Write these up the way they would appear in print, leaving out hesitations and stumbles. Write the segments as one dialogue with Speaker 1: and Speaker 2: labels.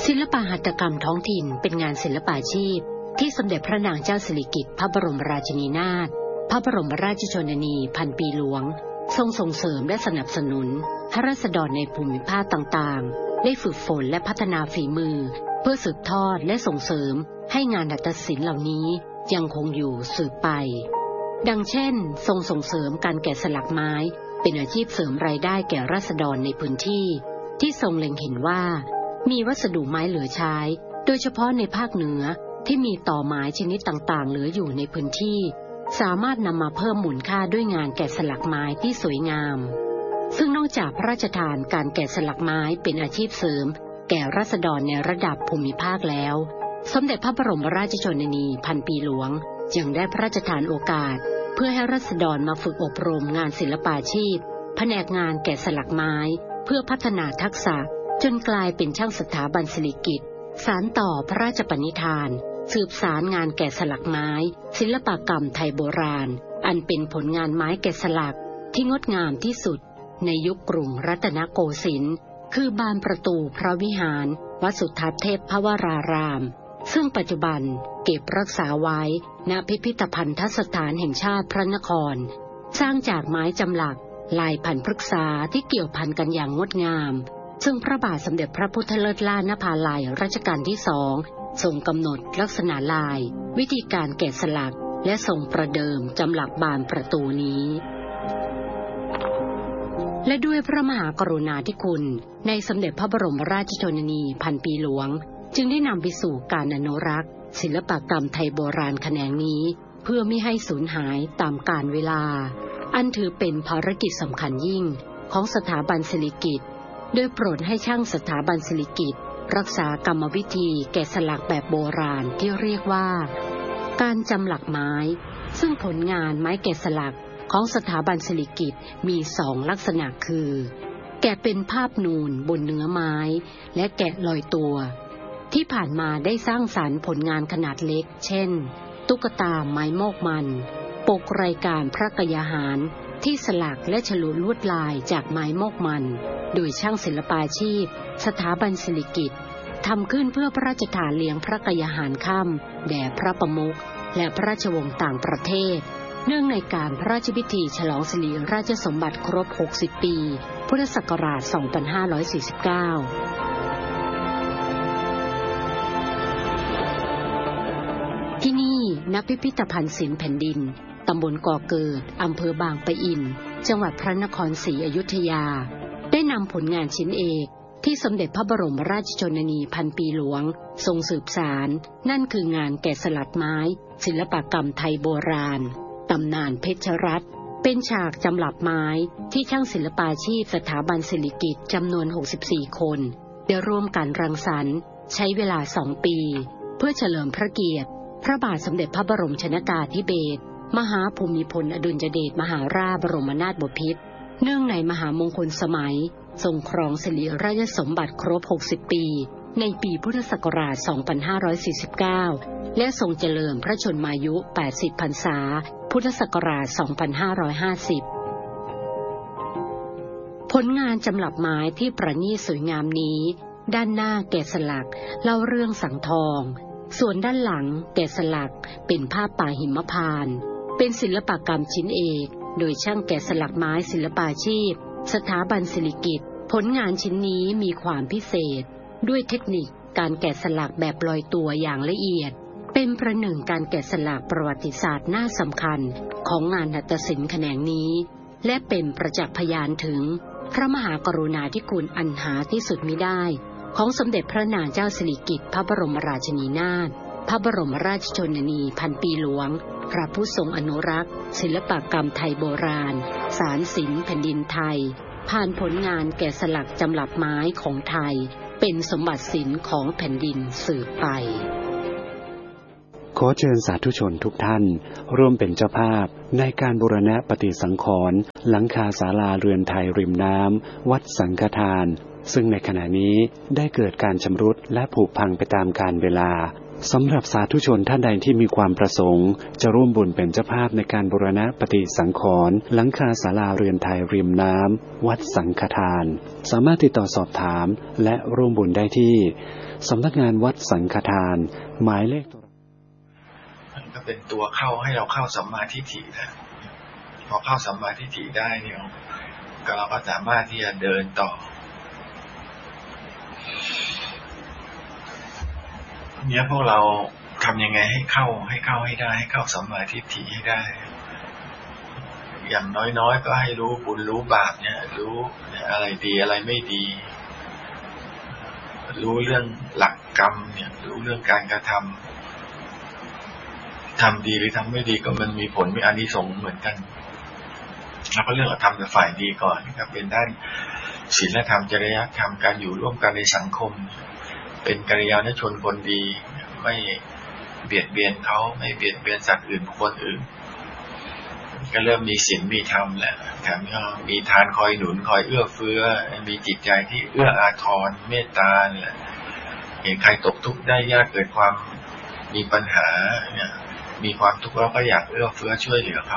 Speaker 1: ศิลปหัตถกรรมท้องถิ่นเป็นงานศิลปาชีพที่สมเด็จพระนางเจ้าสิริกิติ์พระบรมราชินีนาถพระบรมราชชนนีพันปีหลวงทรงส่งเสริมและสนับสนุนให้ราษฎรในภูมิภาคต่างๆได้ฝึกฝนและพัฒนาฝีมือเพื่อสืบทอดและส่งเสริมให้งานหัตถศิลป์เหล่านี้ยังคงอยู่สืบไปดังเช่นทรงส่งเสริมการแกะสลักไม้เป็นอาชีพเสริมรายได้แก่ราษฎรในพื้นที่ที่ทรงเล็งเห็นว่ามีวัสดุไม้เหลือใช้โดยเฉพาะในภาคเหนือที่มีต่อไม้ชนิดต่างๆเหลืออยู่ในพื้นที่สามารถนำมาเพิ่มมูลค่าด้วยงานแกะสลักไม้ที่สวยงามซึ่งนอกจากพระราชทานการแกะสลักไม้เป็นอาชีพเสริมแก่ราษฎรในระดับภูมิภาคแล้วสมเด็จพระบรมราชชนนีพันปีหลวงยังได้พระราชทานโอกาสเพื่อให้ราษฎรมาฝึกอบรมงานศิลปาชีพแผนกงานแกะสลักไม้เพื่อพัฒนาทักษะจนกลายเป็นช่างสถาบันสิริกิติ์สานต่อพระราชปณิธานสืบสารงานแกะสลักไม้ศิลปกรรมไทยโบราณอันเป็นผลงานไม้แกะสลักที่งดงามที่สุดในยุคกรุงรัตนโกสินทร์คือบานประตูพระวิหารวัดสุทัศน์เทพวรารามซึ่งปัจจุบันเก็บรักษาไว้ณพิพิธภัณฑสถานแห่งชาติพระนครสร้างจากไม้จำหลักลายพันธุ์พฤกษาที่เกี่ยวพันกันอย่างงดงามซึ่งพระบาทสมเด็จพระพุทธเลิศล่านภาลัยรัชกาลที่2ทรงกำหนดลักษณะลายวิธีการแกะสลักและทรงประเดิมจำหลักบานประตูนี้และด้วยพระมหากรุณาธิคุณในสมเด็จพระบรมราชชนนีพันปีหลวงจึงได้นำไปสู่การอนุรักษ์ศิลปกรรมไทยโบราณแขนงนี้เพื่อไม่ให้สูญหายตามกาลเวลาอันถือเป็นภารกิจสำคัญยิ่งของสถาบันสิริกิติ์โดยโปรดให้ช่างสถาบันสิริกิติ์รักษากรรมวิธีแกะสลักแบบโบราณที่เรียกว่าการจำหลักไม้ซึ่งผลงานไม้แกะสลักของสถาบันสิริกิติ์มี2ลักษณะคือแกะเป็นภาพนูนบนเนื้อไม้และแกะลอยตัวที่ผ่านมาได้สร้างสรรค์ผลงานขนาดเล็กเช่นตุ๊กตาไม้โมกมันปกรายการพระกยาหารที่สลักและฉลุลวดลายจากไม้โมกมันโดยช่างศิลปาชีพสถาบันสิริกิติ์ทำขึ้นเพื่อพระราชทานเลี้ยงพระกยาหารค่ำแด่พระประมุขและพระราชวงศ์ต่างประเทศเนื่องในการพระราชพิธีฉลองสิริราชสมบัติครบ60ปีพุทธศักราช2549ที่นี่ณพิพิธภัณฑ์ศิลป์แผ่นดินตำบลก่อเกิดอำเภอบางปะอินจังหวัดพระนครศรีอยุธยาได้นำผลงานชิ้นเอกที่สมเด็จพระบรมราชชนนีพันปีหลวงทรงสืบสานนั่นคืองานแกะสลักไม้ศิลปกรรมไทยโบราณตำนานเพชรรัตน์เป็นฉากจำหลักไม้ที่ช่างศิลปาชีพสถาบันสิริกิติ์จำนวน64คนได้ร่วมกันรังสรรค์ใช้เวลา2ปีเพื่อเฉลิมพระเกียรติพระบาทสมเด็จพระบรมชนกาธิเบศรมหาภูมิพลอดุลยเดชมหาราชบรมนาถบพิตรเนื่องในมหามงคลสมัยทรงครองสิริราชสมบัติครบ60ปีในปีพุทธศักราช2549และทรงเจริญพระชนมายุ80พรรษาพุทธศักราช2550ผลงานจำหลักไม้ที่ประณีตสวยงามนี้ด้านหน้าแกะสลักเล่าเรื่องสังทองส่วนด้านหลังแกะสลักเป็นภาพป่าหิมพานต์เป็นศิลปกรรมชิ้นเอกโดยช่างแกะสลักไม้ศิลปาชีพสถาบันสิริกิติ์ผลงานชิ้นนี้มีความพิเศษด้วยเทคนิคการแกะสลักแบบลอยตัวอย่างละเอียดเป็นประหนึ่งการแกะสลักประวัติศาสตร์น่าสำคัญของงานหัตถศิลป์แขนงนี้และเป็นประจักษ์พยานถึงพระมหากรุณาธิคุณอันหาที่สุดมิได้ของสมเด็จพระนางเจ้าสิริกิติ์พระบรมราชินีนาถพระบรมราชชนนีพันปีหลวงพระผู้ทรงอนุรักษ์ศิลปกรรมไทยโบราณสารศิลป์แผ่นดินไทยผ่านผลงานแกะสลักจำหลักไม้ของไทยเป็นสมบัติศิลป์ของแผ่นดินสืบไป
Speaker 2: ขอเชิญสาธุชนทุกท่านร่วมเป็นเจ้าภาพในการบูรณะปฏิสังขรณ์หลังคาศาลาเรือนไทยริมน้ำวัดสังฆทานซึ่งในขณะนี้ได้เกิดการชำรุดและผุพังไปตามกาลเวลาสำหรับสาธุชนท่านใดที่มีความประสงค์จะร่วมบุญเป็นเจ้าภาพในการบูรณะปฏิสังขรณ์หลังคาศาลาเรือนไทยริมน้ำวัดสังฆทานสามารถติดต่อสอบถามและร่วมบุญได้ที่สำนักงานวัดสังฆทานหมายเลข
Speaker 3: มันก็เป็นตัวเข้าให้เราเข้าสัมมาทิฏฐินะพอเข้าสัมมาทิฏฐิได้เนี่ยเราก็สามารถที่จะเดินต่อเนี่ยพวกเราทำยังไงให้เข้าให้ได้ให้เข้าสัมมาทิฏฐิให้ได้อย่างน้อยๆก็ให้รู้บุญรู้บาปเนี่ยรู้อะไรดีอะไรไม่ดีรู้เรื่องหลักกรรมเนี่ยรู้เรื่องการกระทำดีหรือทำไม่ดีก็มันมีผลมีอานิสงส์เหมือนกันแล้วก็เรื่องทำแต่ฝ่ายดีก่อนครับเป็นด้านศีลธรรมจริยธรรมการอยู่ร่วมกันในสังคมเป็นกัลยาณชนคนดีไม่เบียดเบียนเขาไม่เบียดเบียนสัตว์อื่นคนอื่นก็เริ่มมีศีลมีธรรมแล้วแถมก็มีทานคอยหนุนคอยเอื้อเฟื้อมีจิตใจที่เอื้ออาทรเมตตาเนี่ยเห็นใครตกทุกข์ได้ยากเกิดความมีปัญหาเนี่ยมีความทุกข์แล้วก็อยากเอื้อเฟื้อช่วยเหลือเขา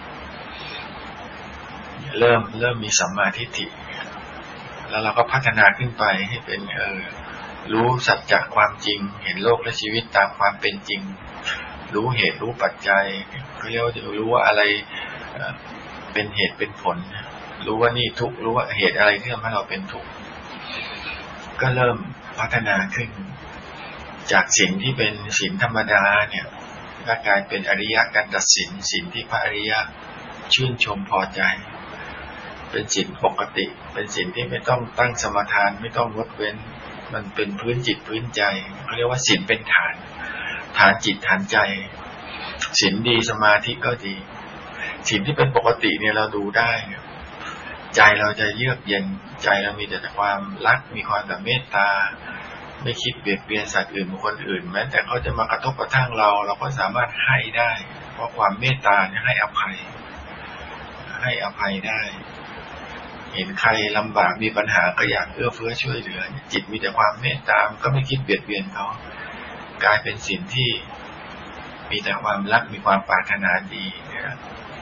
Speaker 3: เริ่มมีสัมมาทิฏฐิแล้วเราก็พัฒนาขึ้นไปให้เป็นรู้สัจจะความจริงเห็นโลกและชีวิตตามความเป็นจริงรู้เหตุรู้ปัจจัยเรียกว่ารู้ว่าอะไรเป็นเหตุเป็นผลรู้ว่านี่ทุกข์รู้ว่าเหตุอะไรที่ทำให้เราเป็นทุกข์ก็เริ่มพัฒนาขึ้นจากศีลที่เป็นศีลธรรมดาเนี่ยก็กลายเป็นอริยกันตศีลศีลที่พระอริยะชื่นชมพอใจเป็นศีลปกติเป็นศีลที่ไม่ต้องตั้งสมทานไม่ต้องงดเว้นมันเป็นพื้นจิตพื้นใจเขาเรียกว่าศีลเป็นฐานจิตฐานใจศีลดีสมาธิก็ดีศีลที่เป็นปกติเนี่ยเราดูได้ใจเราจะเยือกเย็นใจเรามีแต่ความรักมีความเมตตาไม่คิดเบียดเบียนสัตว์อื่นบุคคลอื่นแม้แต่เขาจะมากระทบกระทั่งเราก็สามารถให้ได้เพราะความเมตตาเนี่ยให้อภัยได้เห็นใครลำบากมีปัญหาก็อยากเอื้อเฟื้อช่วยเหลือจิตมีแต่ความเมตตาก็ไม่คิดเบียดเบียนเขากลายเป็นศีลที่มีแต่ความรักมีความปรารถนาดีนะครับ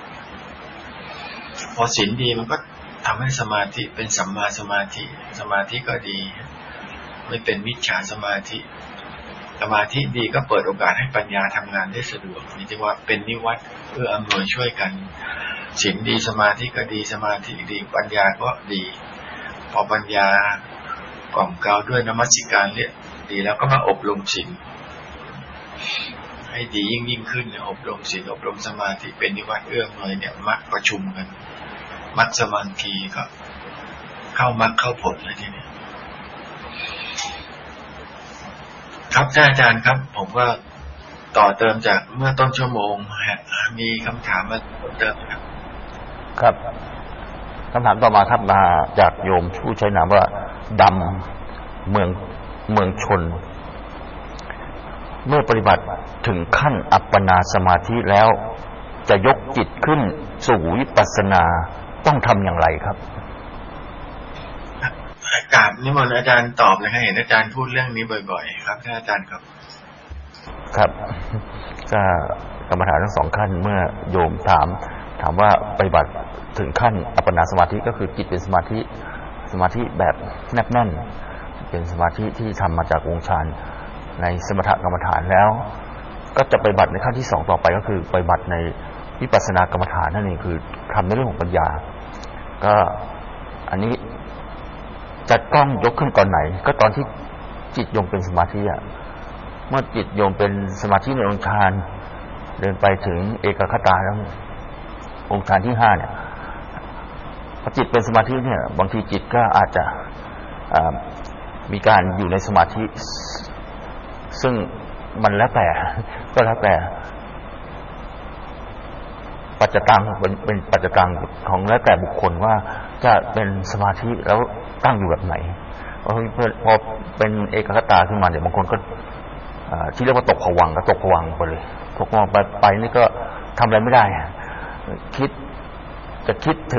Speaker 3: พอศีลดีมันก็ทำให้สมาธิเป็นสัมมาสมาธิก็ดีไม่เป็นมิจฉาสมาธิดีก็เปิดโอกาสให้ปัญญาทำงานได้สะดวกนี่จึงว่าเป็นนิวัตเพื่ออำนวยช่วยกันศีลดีสมาธิก็ดีสมาธิดีปัญญาก็ดีพอปัญญากล่อมเกลาด้วยนมัสการเนี่ยดีแล้วก็มาอบรมศีลให้ดียิ่งขึ้นอบรมศีลอบรมสมาธิเป็นนิวัตเอื้ออำนวยเนี่ยมรรคประชุมกันมรรคสมาธิก็เข้ามรรคเข้าผลเลยทีนี้ครับอาจารย์ครับผมก็ต่อเติมจากเมื่อต้นชั่วโมงมีคำถามมาเติม
Speaker 4: ครับคำถามต่อมาครับมาจากโยมผู้ใช้นามว่าดำเมืองชนเมื่อปฏิบัติถึงขั้นอัปปนาสมาธิแล้วจะยกจิตขึ้นสู่วิปัสสนาต้องทำอย่างไรครับ
Speaker 3: กราบนิมนต์อาจารย์ตอบเลยครับเห็นอาจารย์พูดเรื่องนี้บ่อยๆครับท่านอาจารย์ครับ
Speaker 4: ครับก็กรรมฐานทั้งสองขั้นเมื่อโยมถามว่าปฏิบัติถึงขั้นอัปปนาสมาธิก็คือจิตเป็นสมาธิแบบแนบแน่นเป็นสมาธิที่ทำมาจากองค์ฌานในสมถกรรมฐานแล้วก็จะปฏิบัติในขั้นที่สองต่อไปก็คือปฏิบัติในวิปัสสนากรรมฐานนั่นเองคือทำในเรื่องของปัญญาก็อันนี้จะต้องยกขึ้นตอนไหนก็ตอนที่จิตโยมเป็นสมาธิเมื่อจิตโยมเป็นสมาธิในองค์ฌานเดินไปถึงเอกคตาแล้วองค์ฌานที่5เนี่ยพอจิตเป็นสมาธิเนี่ยบางทีจิตก็อาจจะมีการอยู่ในสมาธิซึ่งมันแล้วแต่ปัจจตังเป็นปัจจตังของแล้วแต่บุคคลว่าจะเป็นสมาธิแล้วตั้งอยู่แบบไหนพอเป็นเอกคตาขึ้นมาเนี่ยบางคนก็ที่เรียกว่าตกภวังค์ก็ตกภวังค์ไปเลยตกภวังค์ไปนี่ก็ทำอะไรไม่ได้คิดถึง